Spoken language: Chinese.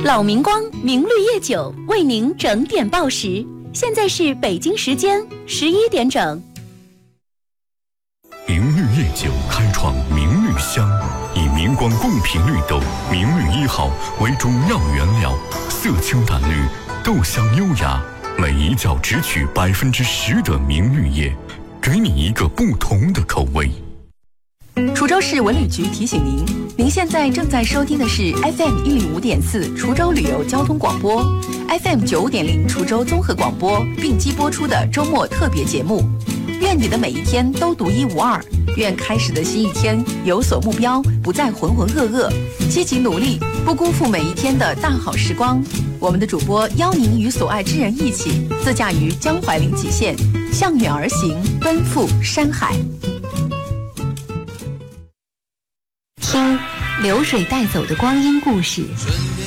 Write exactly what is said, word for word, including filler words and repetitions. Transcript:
老明光明绿叶酒为您整点报时，现在是北京时间十一点整。 明绿叶酒开创明绿香，以明光贡品绿豆明绿一号为主要原料，色清淡绿，豆香优雅，每一窖只取百分之十的明绿叶，给你一个不同的口味。 滁州市文旅局提醒您，您现在正在收听的是 F M 一零五点四滁州旅游交通广播 ，F M 九五点零滁州综合广播并机播出的周末特别节目。愿你的每一天都独一无二，愿开始的新一天有所目标，不再浑浑噩噩，积极努力，不辜负每一天的大好时光。我们的主播邀您与所爱之人一起，自驾于江淮临济线，向远而行，奔赴山海。 听流水带走的光阴故事。